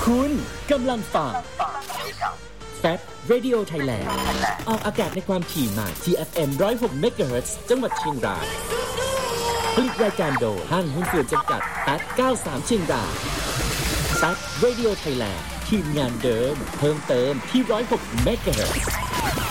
คุณกำลังฟังแฟต Radio Thailand ออกอากาศในความถี่ใหม่ TFM 106 MHz จังหวัดเชียงรายผลิตรายการโดยห้างหุ้นส่วนจำกัดแฟต93เชียงรายแฟต Radio Thailand ทีมงานเดิมเพิ่มเติมที่106 MHz